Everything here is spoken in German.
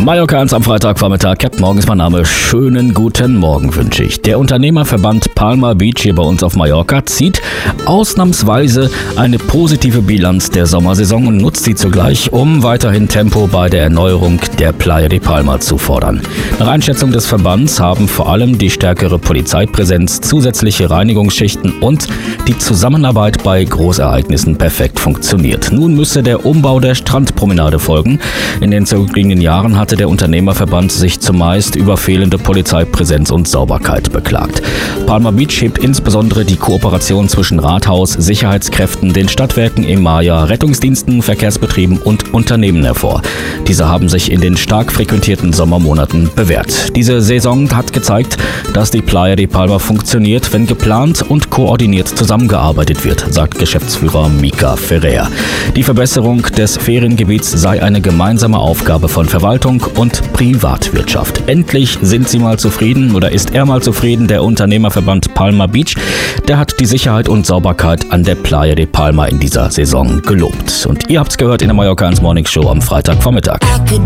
Mallorca am Freitagvormittag. Captain Morgen ist mein Name. Schönen guten Morgen wünsche ich. Der Unternehmerverband Palma Beach hier bei uns auf Mallorca zieht ausnahmsweise eine positive Bilanz der Sommersaison und nutzt sie zugleich, um weiterhin Tempo bei der Erneuerung der Playa de Palma zu fordern. Nach Einschätzung des Verbands haben vor allem die stärkere Polizeipräsenz, zusätzliche Reinigungsschichten und die Zusammenarbeit bei Großereignissen perfekt funktioniert. Nun müsse der Umbau der Strandpromenade folgen. In den zurückliegenden Jahren hatte der Unternehmerverband sich zumeist über fehlende Polizeipräsenz und Sauberkeit beklagt. Palma Beach hebt insbesondere die Kooperation zwischen Rathaus, Sicherheitskräften, den Stadtwerken Emaya, Rettungsdiensten, Verkehrsbetrieben und Unternehmen hervor. Diese haben sich in den stark frequentierten Sommermonaten bewährt. Diese Saison hat gezeigt, dass die Playa de Palma funktioniert, wenn geplant und koordiniert zusammengearbeitet wird, sagt Geschäftsführer Mika Ferrer. Die Verbesserung des Feriengebiets sei eine gemeinsame Aufgabe von Verwaltung und Privatwirtschaft. Endlich sind sie mal zufrieden oder ist er mal zufrieden, der Unternehmerverband Palma Beach. Der hat die Sicherheit und Sauberkeit an der Playa de Palma in dieser Saison gelobt. Und ihr habt's gehört in der Mallorca Morning Show am Freitagvormittag.